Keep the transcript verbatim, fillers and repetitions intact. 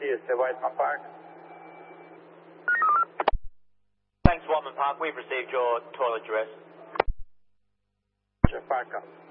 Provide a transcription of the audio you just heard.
is to Weidman Park. Thanks, Weidman Park. We've received your toilet address. Park up.